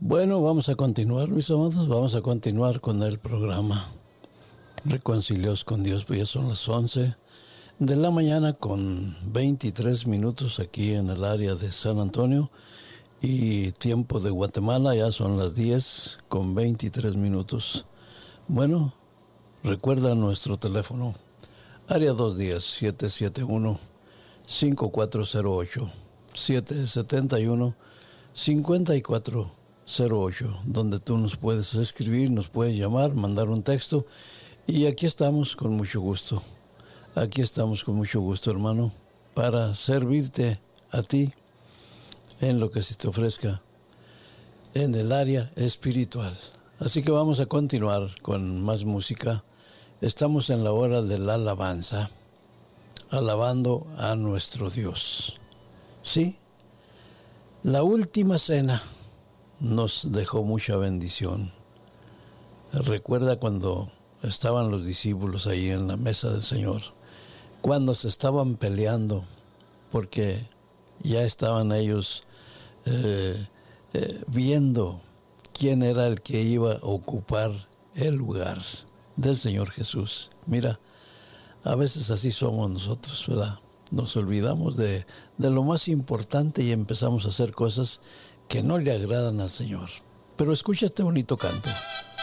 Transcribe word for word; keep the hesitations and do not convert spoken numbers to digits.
Bueno, vamos a continuar, mis amados, vamos a continuar con el programa Reconciliados con Dios, pues ya son las once de la mañana con veintitrés minutos aquí en el área de San Antonio y tiempo de Guatemala ya son las diez con veintitrés minutos. Bueno, recuerda nuestro teléfono, área dos uno cero, siete siete uno, cinco cuatro cero ocho, siete siete uno, cinco cuatro cero ocho, donde tú nos puedes escribir, nos puedes llamar, mandar un texto, y aquí estamos con mucho gusto. Aquí estamos con mucho gusto, hermano, para servirte a ti en lo que se te ofrezca en el área espiritual. Así que vamos a continuar con más música. Estamos en la hora de la alabanza, alabando a nuestro Dios. Sí, la última cena nos dejó mucha bendición. Recuerda cuando estaban los discípulos ahí en la mesa del Señor, cuando se estaban peleando, porque ya estaban ellos eh, eh, viendo quién era el que iba a ocupar el lugar del Señor Jesús. Mira, a veces así somos nosotros, ¿verdad? Nos olvidamos de, de lo más importante y empezamos a hacer cosas que no le agradan al Señor. Pero escucha este bonito canto.